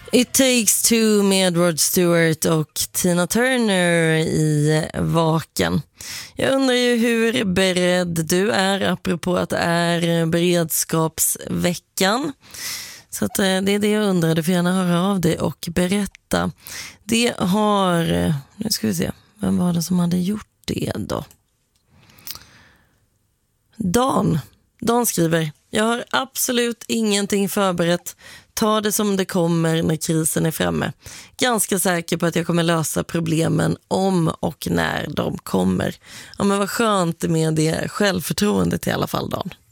It Takes Two med Rod Stewart och Tina Turner i Vaken. Jag undrar ju hur beredd du är apropå att det är beredskapsveckan. Så att det är det jag undrar. Du får gärna höra av dig och berätta. Det har... Nu ska vi se. Vem var det som hade gjort det då? Dan skriver: jag har absolut ingenting förberett. Ta det som det kommer när krisen är framme. Ganska säker på att jag kommer lösa problemen om och när de kommer. Ja, men vad skönt med det självförtroendet i alla fall, Dan.